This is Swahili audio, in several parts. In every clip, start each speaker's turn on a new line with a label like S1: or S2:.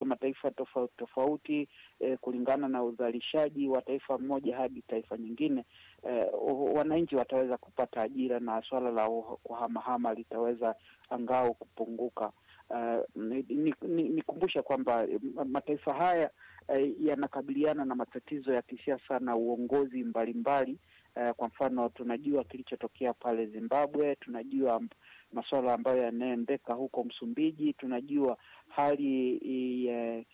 S1: mataifa tofauti tofauti kulingana na uzalishaji wa taifa moja hadi taifa nyingine, wananchi wataweza kupata ajira na swala la kuhamahama litaweza angao kupunguka. Nikumbusha kwamba mataifa haya yanakabiliana na matatizo ya kisiasa na uongozi mbalimbali. Kwa mfano tunajua kilichotokea pale Zimbabwe, tunajua masuala ambayo yanaendeka huko Msumbiji, tunajua hali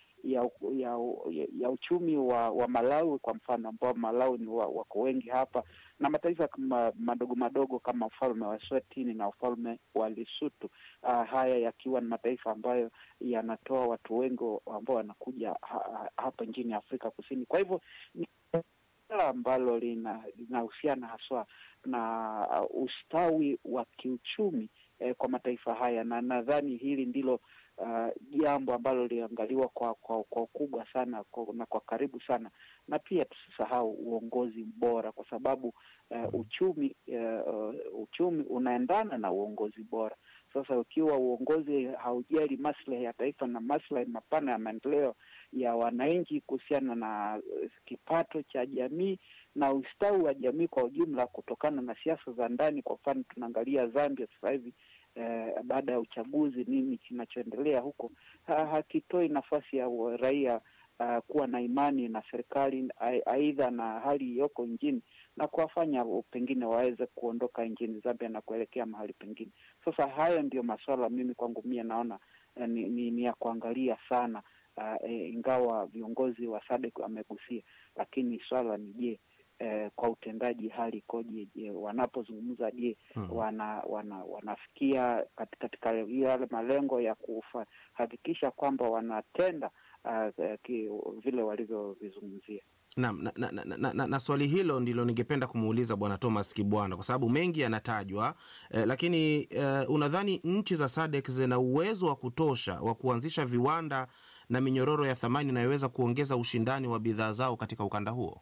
S1: ya uchumi wa Malawi kwa mfano, ambao Malawi ni wako wengi hapa, na mataifa madogo madogo kama ufalme wa Eswatini na ufalme wa Lesotho, haya yakiwa ni mataifa ambayo yanatoa watu wengi ambao wanakuja hapa nchini Afrika Kusini. Kwa hivyo ni ambalo linahusiana haswa na ustawi wa kiuchumi kwa mataifa haya, na nadhani hili ndilo jambo ambalo liangaliwa kwa ukubwa sana na kwa karibu sana. Na pia tusisahau uongozi bora, kwa sababu uchumi unaendana na uongozi bora. Sasa ukiwa uongozi haujali maslahi ya taifa na maslahi mapana ya maendeleo ya wananchi kuhusiana na kipato cha jamii na ustawi wa jamii kwa ujumla kutokana na siasa za ndani, kwa mfano tunaangalia Zambia sasa hivi baada ya uchaguzi nini kinachoendelea huko, hakitoi nafasi ya raia kuwa na imani na serikali aidha na hali iliyoko nchini, na kuwafanya pengine waweze kuondoka nchini Zambia na kuelekea mahali pengine. Sasa hayo ndio masuala mimi kwangu mimi naona ni ya kuangalia sana, ingawa viongozi wa SADC wamegusia, lakini swala ni je, kwa utendaji hali ikoje? Je, wanapozungumza je, wanafikia katika yale malengo ya kuhakikisha kwamba wanatenda vile walivyovizungumzia?
S2: Na swali hilo ndilo ningependa kumuuliza Bwana Thomas Kibwana, kwa sababu mengi yanatajwa, lakini unadhani nchi za SADC zina uwezo wa kutosha wa kuanzisha viwanda na minyororo ya thamani inayoweza kuongeza ushindani wa bidhaa zao katika ukanda huo?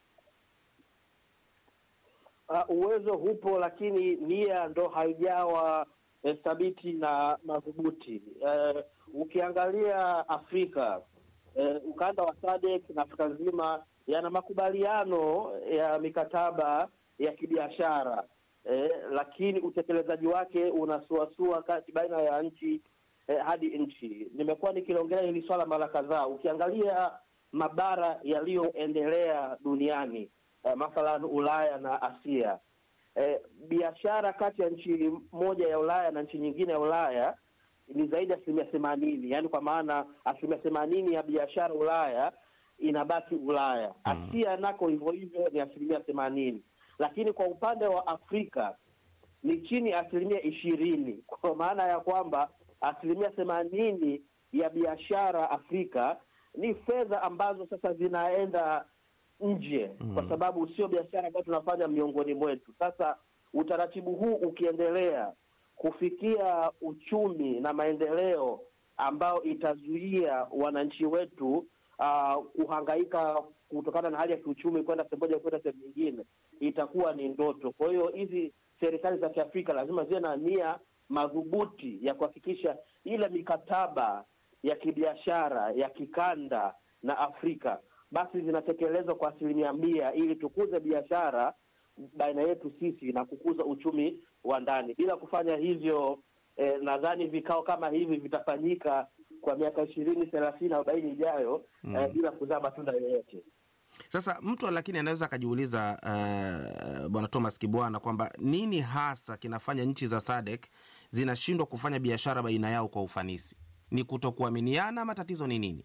S3: Uwezo hupo, lakini nia ndo haijawa thabiti na madhubuti. Ukiangalia Afrika, ukanda wa SADC na Afrika nzima yana makubaliano ya mikataba ya kibiashara, lakini utekelezaji wake unasuasua kati baina ya nchi hadi nchi. Nimekuwa nikiongelea hili swala mara kadhaa. Ukiangalia mabara yaliyoendelea duniani, mathalan Ulaya na Asia, biashara kati ya nchi moja ya Ulaya na nchi nyingine ya Ulaya ni zaidi ya 80%. Yani kwa maana 80% ya biashara Ulaya inabaki Ulaya. Asia nako hivyo hivyo ni 80%. Lakini kwa upande wa Afrika ni chini 20%, kwa maana ya kwamba 80% ya biashara Afrika ni fedha ambazo sasa zinaenda nje, kwa sababu sio biashara ambayo tunafanya miongoni mwetu. Sasa utaratibu huu ukiendelea kufikia uchumi na maendeleo ambao itazuia wananchi wetu kuhangaika kutokana na hali ya kiuchumi kwenda sehemu moja kwenda sehemu nyingine, itakuwa ni ndoto. Kwa hiyo hizi serikali za Kiafrika lazima ziwe na nia madhubuti ya kuhakikisha ile mikataba ya kibiashara ya kikanda na Afrika basi zinatekelezwa kwa 100% ili tukuze biashara baina yetu sisi na kukuza uchumi wa ndani. Bila kufanya hivyo, nadhani vikao kama hivi vitafanyika kwa miaka 20, 30, 40 ijayo bila kuzaa matunda yoyote.
S2: Sasa mtu lakini anaweza akajiuliza Bwana Thomas Kibwana kwamba nini hasa kinafanya nchi za SADC zinashindwa kufanya biashara baina yao kwa ufanisi? Ni kutokuaminiana? Matatizo ni nini?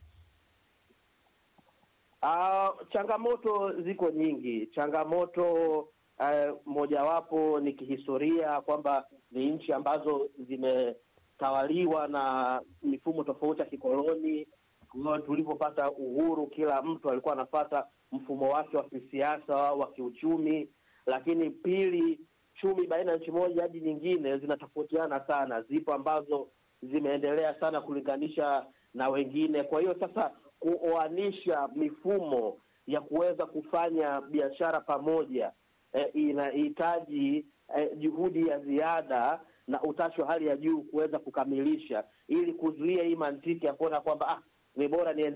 S3: Changamoto ziko nyingi. Changamoto mojawapo ni kihistoria, kwamba ni nchi ambazo zimetawaliwa na mifumo tofauti ya kikoloni. Tulipopata uhuru, kila mtu alikuwa anafuata mfumo wake wa kisiasa, wa kiuchumi. Lakini pili, chumi baina ya nchi moja hadi nyingine zinatofautiana sana. Zipo ambazo zimeendelea sana kulinganisha na wengine. Kwa hiyo sasa kuoanisha mifumo ya kuweza kufanya biashara pamoja inahitaji juhudi ya ziada na utashi wa hali ya juu kuweza kukamilisha, ili kuzuia hii mantiki ya kuona kwamba ni bora niende